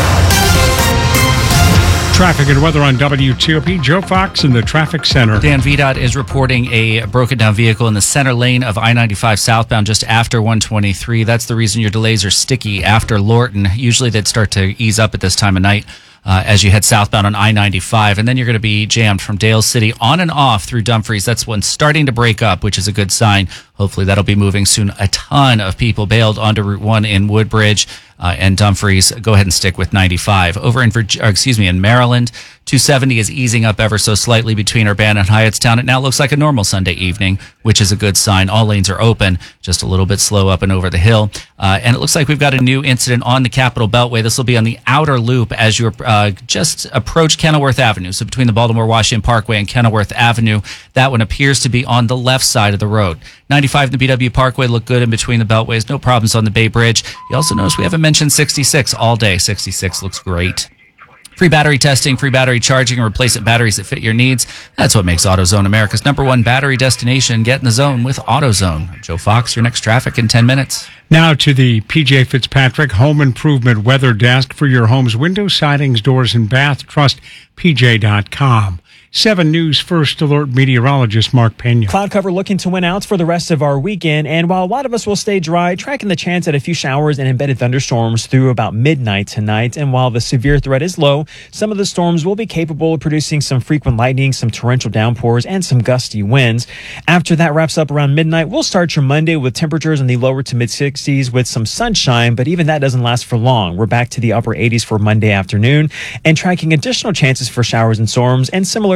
Traffic and weather on WTOP. Joe Fox in the traffic center. Dan VDOT is reporting a broken down vehicle in the center lane of I-95 southbound just after 123. That's the reason your delays are sticky after Lorton. Usually they'd start to ease up at this time of night as you head southbound on I-95. And then you're going to be jammed from Dale City on and off through Dumfries. That's when starting to break up, which is a good sign. Hopefully that'll be moving soon. A ton of people bailed onto Route 1 in Woodbridge and Dumfries. Go ahead and stick with 95. Over in in Maryland, 270 is easing up ever so slightly between Urbana and Hyattstown. It now looks like a normal Sunday evening, which is a good sign. All lanes are open, just a little bit slow up and over the hill. And it looks like we've got a new incident on the Capitol Beltway. This will be on the outer loop as you just approach Kenilworth Avenue. So between the Baltimore-Washington Parkway and Kenilworth Avenue, that one appears to be on the left side of the road. 95 and the BW Parkway look good in between the beltways. No problems on the Bay Bridge. You also notice we haven't mentioned 66 all day. 66 looks great. Free battery testing, free battery charging, and replacement batteries that fit your needs. That's what makes AutoZone America's #1 battery destination. Get in the zone with AutoZone. I'm Joe Fox, your next traffic in 10 minutes. Now to the PJ Fitzpatrick Home Improvement Weather Desk for your home's windows, sidings, doors, and bath. Trust PJ.com. 7 News First Alert meteorologist Mark Pena. Cloud cover looking to win out for the rest of our weekend. And while a lot of us will stay dry, tracking the chance at a few showers and embedded thunderstorms through about midnight tonight. And while the severe threat is low, some of the storms will be capable of producing some frequent lightning, some torrential downpours, and some gusty winds. After that wraps up around midnight, we'll start your Monday with temperatures in the lower to mid 60s with some sunshine, but even that doesn't last for long. We're back to the upper 80s for Monday afternoon and tracking additional chances for showers and storms and similar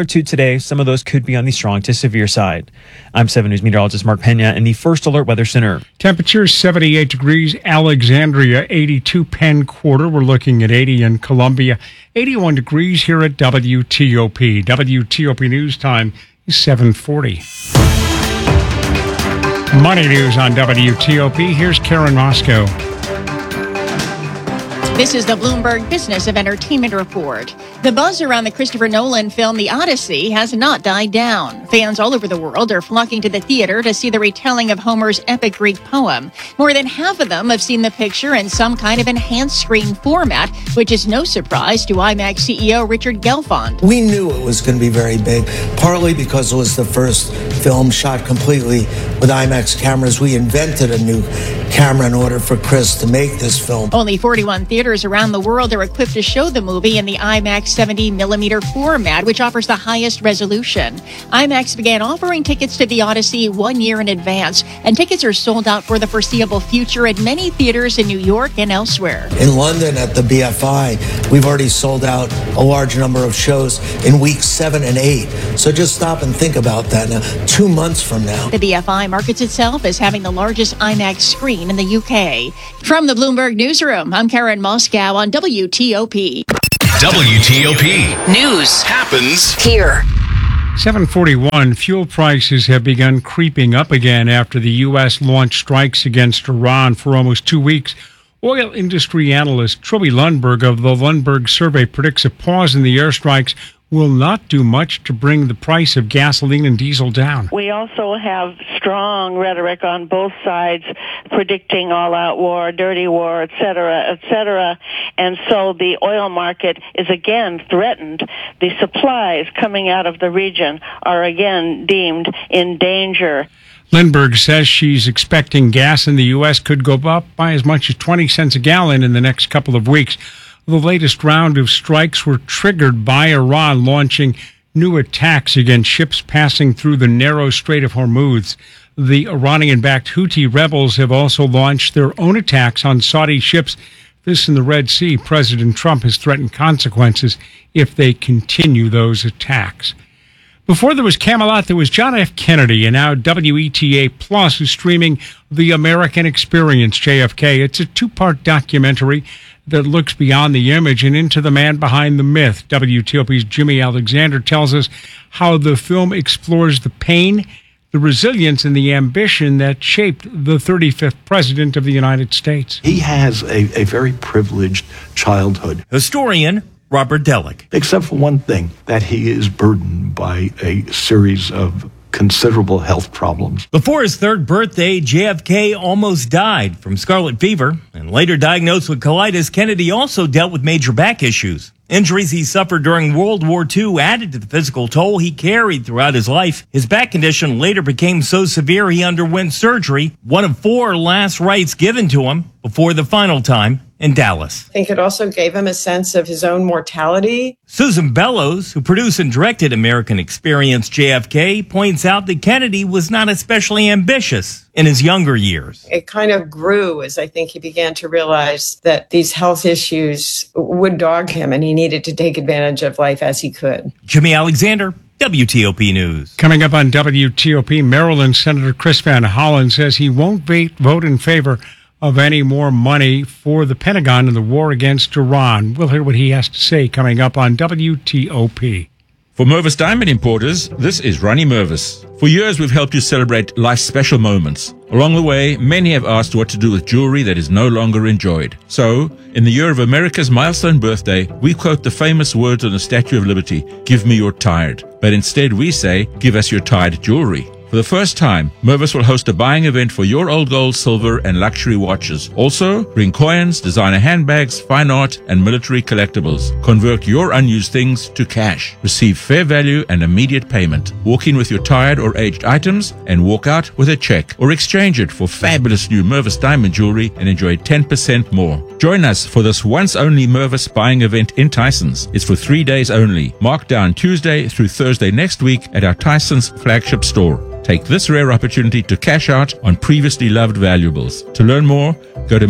2 today. Some of those could be on the strong to severe side. I'm 7 News meteorologist Mark Pena in the First Alert Weather Center. Temperatures 78 degrees, Alexandria 82, Penn Quarter. We're looking at 80 in Columbia, 81 degrees here at WTOP. WTOP News Time is 7:40. Money news on WTOP. Here's Karen Moscow. This is the Bloomberg Business of Entertainment Report. The buzz around the Christopher Nolan film The Odyssey has not died down. Fans all over the world are flocking to the theater to see the retelling of Homer's epic Greek poem. More than half of them have seen the picture in some kind of enhanced screen format, which is no surprise to IMAX CEO Richard Gelfond. We knew it was going to be very big, partly because it was the first film shot completely with IMAX cameras. We invented a new camera in order for Chris to make this film. Only 41 theaters around the world are equipped to show the movie in the IMAX 70mm format, which offers the highest resolution. IMAX began offering tickets to The Odyssey 1 year in advance, and tickets are sold out for the foreseeable future at many theaters in New York and elsewhere. In London at the BFI, we've already sold out a large number of shows in weeks 7 and 8. So just stop and think about that now. 2 months from now. The BFI markets itself as having the largest IMAX screen in the UK. From the Bloomberg Newsroom, I'm Karen Moscow on WTOP. WTOP. News happens here. 7:41. Fuel prices have begun creeping up again after the U.S. launched strikes against Iran for almost 2 weeks. Oil industry analyst Trilby Lundberg of the Lundberg Survey predicts a pause in the airstrikes will not do much to bring the price of gasoline and diesel down. We also have strong rhetoric on both sides predicting all-out war, dirty war, et cetera, and so the oil market is again threatened. The supplies coming out of the region are again deemed in danger. Lindbergh says she's expecting gas in the U.S. could go up by as much as 20 cents a gallon in the next couple of weeks. The latest round of strikes were triggered by Iran launching new attacks against ships passing through the narrow Strait of Hormuz. The Iranian-backed Houthi rebels have also launched their own attacks on Saudi ships. This in the Red Sea. President Trump has threatened consequences if they continue those attacks. Before there was Camelot, there was John F. Kennedy, and now WETA Plus is streaming The American Experience, JFK. It's a 2-part documentary that looks beyond the image and into the man behind the myth. WTOP's Jimmy Alexander tells us how the film explores the pain, the resilience, and the ambition that shaped the 35th president of the United States. He has a very privileged childhood. Historian Robert Delick. Except for one thing, that he is burdened by a series of considerable health problems. Before his 3rd birthday, JFK almost died from scarlet fever, and later diagnosed with colitis, Kennedy also dealt with major back issues. Injuries he suffered during World War II added to the physical toll he carried throughout his life. His back condition later became so severe he underwent surgery, one of 4 last rites given to him before the final time in Dallas. I think it also gave him a sense of his own mortality. Susan Bellows, who produced and directed American Experience JFK, points out that Kennedy was not especially ambitious in his younger years. It kind of grew as I think he began to realize that these health issues would dog him and he needed to take advantage of life as he could. Jimmy Alexander, WTOP News. Coming up on WTOP, Maryland Senator Chris Van Hollen says he won't vote in favor of any more money for the Pentagon in the war against Iran. We'll hear what he has to say coming up on WTOP. For Mervis Diamond Importers, this is Ronnie Mervis. For years, we've helped you celebrate life's special moments. Along the way, many have asked what to do with jewelry that is no longer enjoyed. So, in the year of America's milestone birthday, we quote the famous words on the Statue of Liberty, "Give me your tired." But instead we say, "Give us your tired jewelry." For the first time, Mervis will host a buying event for your old gold, silver, and luxury watches. Also, bring coins, designer handbags, fine art, and military collectibles. Convert your unused things to cash. Receive fair value and immediate payment. Walk in with your tired or aged items and walk out with a check. Or exchange it for fabulous new Mervis diamond jewelry and enjoy 10% more. Join us for this once-only Mervis buying event in Tysons. It's for 3 days only. Mark down Tuesday through Thursday next week at our Tysons flagship store. Take this rare opportunity to cash out on previously loved valuables. To learn more, go to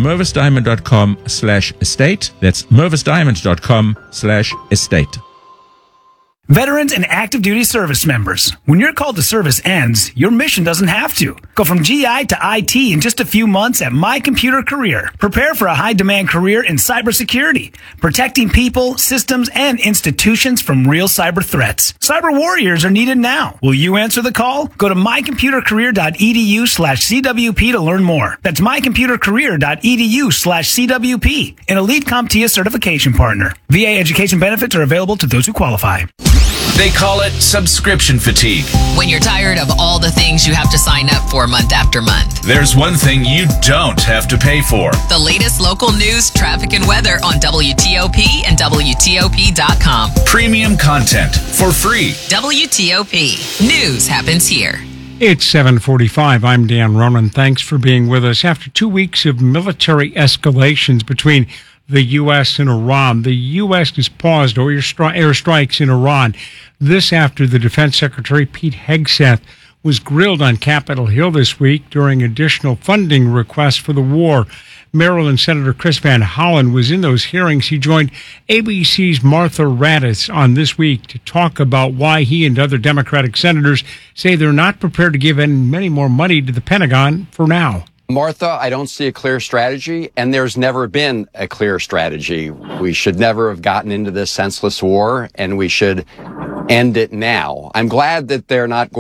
mervisdiamond.com/estate. That's mervisdiamond.com/estate. Veterans and active duty service members. When your call to service ends, your mission doesn't have to. Go from GI to IT in just a few months at My Computer Career. Prepare for a high-demand career in cybersecurity, protecting people, systems, and institutions from real cyber threats. Cyber warriors are needed now. Will you answer the call? Go to mycomputercareer.edu/CWP to learn more. That's mycomputercareer.edu/CWP, an elite CompTIA certification partner. VA education benefits are available to those who qualify. They call it subscription fatigue. When you're tired of all the things you have to sign up for month after month. There's one thing you don't have to pay for. The latest local news, traffic, and weather on WTOP and WTOP.com. Premium content for free. WTOP. News happens here. It's 7:45. I'm Dan Ronan. Thanks for being with us. After 2 weeks of military escalations between the U.S. and Iran, the U.S. has paused airstrikes in Iran. This after the Defense Secretary Pete Hegseth was grilled on Capitol Hill this week during additional funding requests for the war. Maryland Senator Chris Van Hollen was in those hearings. He joined ABC's Martha Raddatz on This Week to talk about why he and other Democratic senators say they're not prepared to give any more money to the Pentagon for now. Martha, I don't see a clear strategy, and there's never been a clear strategy. We should never have gotten into this senseless war, and we should end it now. I'm glad that they're not going